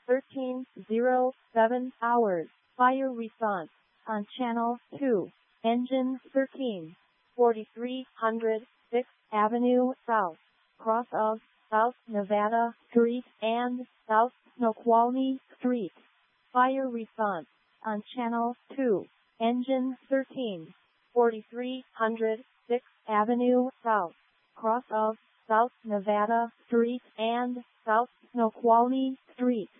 13:07 hours. Fire response on Channel 2. Engine 13. 4300 6th Avenue South. Cross of South Nevada Street and South Snoqualmie Street. Fire response on Channel 2. Engine 13. 4300 6th Avenue South. Cross of South Nevada Street and South Snoqualmie Street.